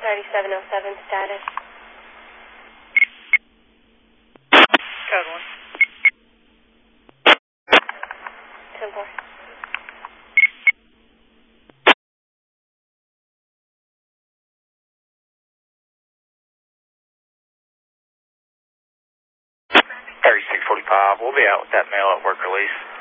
9707 status. Code 1. 10-4. Area 645, we'll be out with that mail at work release.